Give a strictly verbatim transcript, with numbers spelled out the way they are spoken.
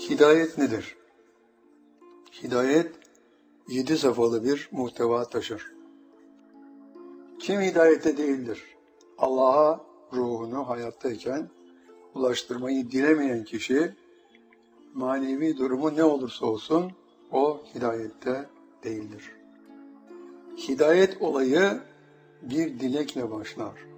Hidayet nedir? Hidayet, yedi safhalı bir muhteva taşır. Kim hidayette değildir? Allah'a ruhunu hayattayken ulaştırmayı dilemeyen kişi, manevi durumu ne olursa olsun, o hidayette değildir. Hidayet olayı bir dilekle başlar.